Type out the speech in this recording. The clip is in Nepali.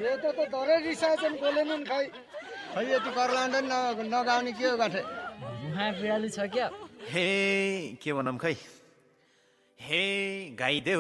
यो त धरै रिसाएछन् बोलेनन् खै यति कर्लान्डन नगाउने के हो गाठे मुहा बिराली छ क्या हे के भनौँ खै हे गाइदेऊ